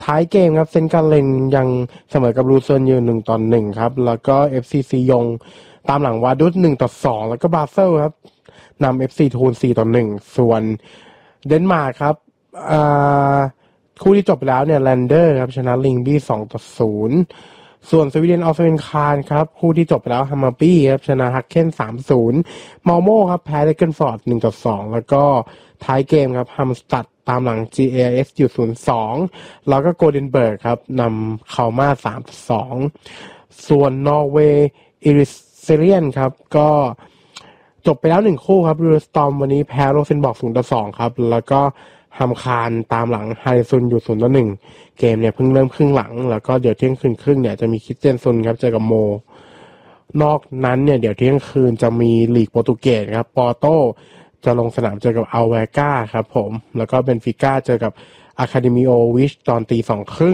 ท้ายเกมครับเซนต์การ์เรนยังเสมอกับลูเซิร์นอยู่1-1ครับแล้วก็ FCC ยงตามหลังวาดุส1-2แล้วก็บาเซลครับนำ FC ทูน4-1ส่วนเดนมาร์กครับคู่ที่จบไปแล้วเนี่ยแลนเดอร์ครับชนะลิงบี้2-0ส่วนสวีเดนออสเตรเลียคานครับคู่ที่จบไปแล้วฮัมมาบี้ครับชนะฮักเคน3-0มอลโมครับแพ้เลเกนฟอร์ด1-2แล้วก็ท้ายเกมครับฮัมสตัดตามหลัง GAS อยู่0-2แล้วก็โกลเดนเบิร์กครับนำเข้ามา3-2ส่วนนอร์เวย์อิริสเซเรียนครับก็จบไปแล้ว1คู่ครับรูสตอมวันนี้แพ้โรเซนบอร์ก0-2ครับแล้วก็ฮัมคารตามหลังไฮซุนอยู่0-1เกมเนี่ยเพิ่งเริ่มครึ่งหลังแล้วก็เดี๋ยวเที่ยงคืนครึ่งเนี่ยจะมีคริสเตียนซุนครับเจอกับโมนอกนั้นเนี่ยเดี๋ยวเที่ยงคืนจะมีลีกโปรตุเกสครับปอร์โตจะลงสนามเจอกับอัลเวกาครับผมแล้วก็เบนฟิก้าเจอกับอะคาเดมิโอวิชตอนตี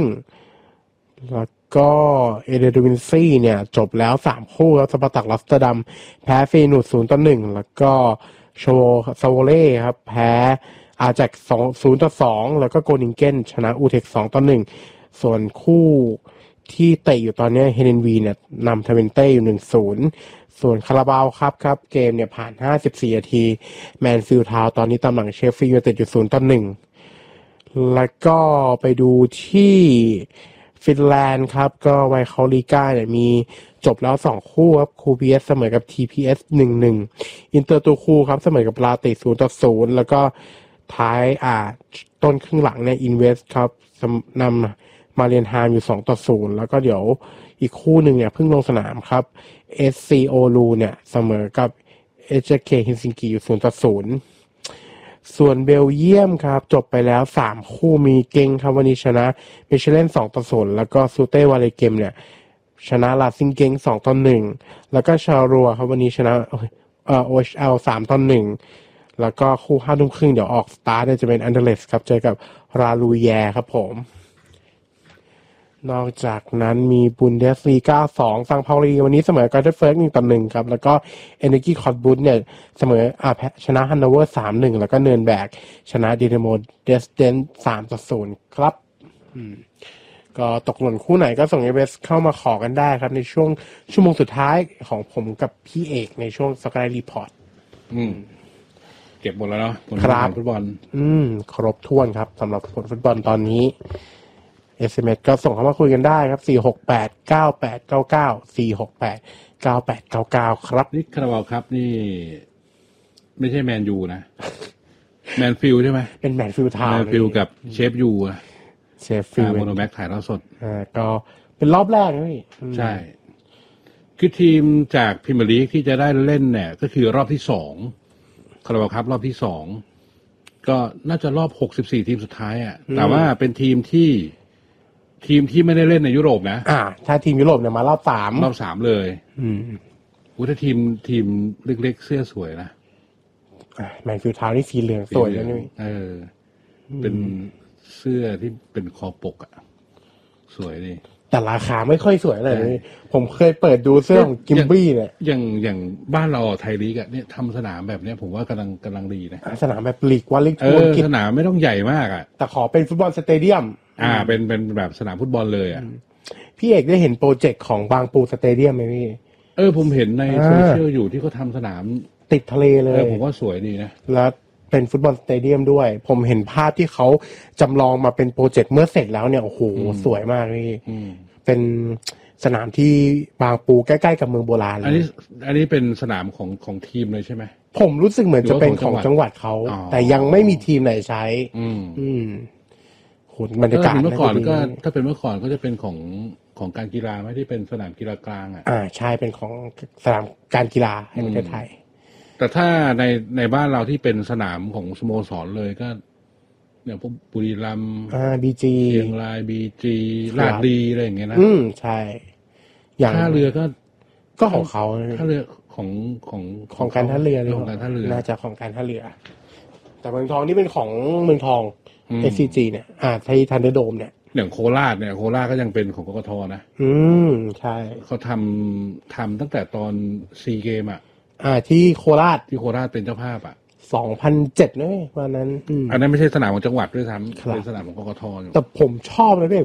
2:30แล้วก็เอเดดูวินซี่เนี่ยจบแล้ว3คู่แล้วสปาร์ตักรอสเตอร์ดัมแพ้เฟนูด0-1แล้วก็โชซาโวเล่ครับแพ้อาแจ็ค0-2แล้วก็โกนิงเกนชนะอูเทค2-1ส่วนคู่ที่เตะอยู่ตอนนี้เฮเดนวีเนี่ยนำเทเวนเต้อยู่1-0ส่วนคาราบาวครับเกมเนี่ยผ่าน54นาทีแมนฟิลด์ทาวน์ตอนนี้ตามหลังเชฟฟิลด์ยูไนเต็ดอยู่0-1แล้วก็ไปดูที่ฟินแลนด์ครับก็ไวคอลีก้าเนี่ยมีจบแล้ว2คู่ครับคูพีเอสเสมอกับ TPS 1-1อินเตอร์ตูคูครับเสมอกับลาติ0-0แล้วก็ท้ายต้นครึ่งหลังเนี่ยอินเวสครับนำมาเรียนไฮม์อยู่2-0แล้วก็เดี๋ยวอีกคู่หนึ่งเนี่ยเพิ่งลงสนามครับ SC โอลูเนี่ยเสมอกับ HJK เฮลซิงกิอยู่0-0ส่วนเบลเยียมครับจบไปแล้ว3คู่มีเก่งครับวันนี้ชนะมิเชเลน2-0แล้วก็ซูเต้วาเลเกมเนี่ยชนะลาซิงเก่ง2-1แล้วก็ชารัวครับวันนี้ชนะOHL 3-1แล้วก็คู่5 ทุ่มครึ่งเดี๋ยวออกสตาร์ทจะเป็นอันเดอร์เลสครับเจอกับราลูแยครับผมนอกจากนั้นมีบุนเดสลีกา2ซังเปาลีวันนี้เสมอกับเดฟเฟิร์ก1-1ครับแล้วก็เอเนจีคอร์บุสเนี่ยเสมอชนะฮันโนเวอร์3-1แล้วก็เนิร์นแบกชนะดินาโมเดสเดน3-0ครับก็ตกหล่นคู่ไหนก็ส่ง SMS เข้ามาขอกันได้ครับในช่วงชั่วโมงสุดท้ายของผมกับพี่เอกในช่วงสกายรีพอร์ตเก็บหมดแล้วเนาะผลฟุตบอลครบถ้วนครับสำหรับผลฟุตบอลตอนนี้ SMS ก็ส่งเข้ามาคุยกันได้ครับ4689899 4689899ครับนี่คาราบาวครับนี่ไม่ใช่แมนยูนะแมนฟิลใช่ไหมเป็นแมนฟิลทาวน์แมนฟิลกับเชฟยูเชฟฟิลโมโนแม็กถ่ายทอดสดก็เป็นรอบแรกนะพี่ใช่คือทีมจากพรีเมียร์ลีกที่จะได้เล่นเนี่ยก็คือรอบที่2คาราบาวครับรอบที่2ก็น่าจะรอบ64ทีมสุดท้ายแต่ว่าเป็นทีมที่ไม่ได้เล่นในยุโรปนะถ้าทีมยุโรปเนี่ยมารอบ 3เลยถ้าทีมเล็กๆเสื้อสวยนะแมนฟิลทาวน์นี่สีเหลืองสวยแล้วนี่เป็นเสื้อที่เป็นคอปกสวยดีแต่ราคาไม่ค่อยสวยเลยผมเคยเปิดดูเสื้อของกิมบี้เนี่ยอย่างบ้านเราไทยลีกเนี่ยทำสนามแบบนี้ผมว่ากำลังดีนะสนามแบบลีกว่าลีกสนามไม่ต้องใหญ่มากแต่ขอเป็นฟุตบอลสเตเดียมเป็นแบบสนามฟุตบอลเลยพี่เอกได้เห็นโปรเจกต์ของบางปูสเตเดียมไหมพี่ผมเห็นในโซเชียลอยู่ที่เขาทำสนามติดทะเลเลยผมว่าสวยดีนะแล้วเป็นฟุตบอลสเตเดียมด้วยผมเห็นภาพที่เขาจำลองมาเป็นโปรเจกต์เมื่อเสร็จแล้วเนี่ยโอ้โหสวยมากพี่เป็นสนามที่บางปูใกล้ๆกับเมืองโบราณอันนี้เป็นสนามของทีมเลยใช่ไหมผมรู้สึกเหมือนจะเป็นของจังหวัดเขาแต่ยังไม่มีทีมไหนใช้บรรยากาศเมื่อก่อนก็ถ้าเป็นเมื่อก่อนก็จะเป็นของการกีฬาไม่ได้เป็นสนามกีฬากลางใช่เป็นของสนามการกีฬาแห่งประเทศไทยแต่ถ้าในบ้านเราที่เป็นสนามของสโมสรเลยก็เนี่ยพวกบุรีรัมย์ BG เชียงราย BG ลาดดีอะไรอย่างเงี้ยนะใช่อย่างท่าเรือก็ของเขาท่าเรือของการท่าเรือของการท่าเรือน่าจะของการท่าเรือแต่เมืองทองนี่เป็นของเมืองทอง SCG เนี่ยที่ทันเดอร์โดมเนี่ยอย่างโคราชก็ยังเป็นของกกทนะใช่เขาทำตั้งแต่ตอนซีเกมที่โคราชเป็นเจ้าภาพ 2007นะวันนั้นอันนั้นไม่ใช่สนามของจังหวัดด้วยซ้ำเป็นสนามของกกท. แต่ผมชอบนะพี่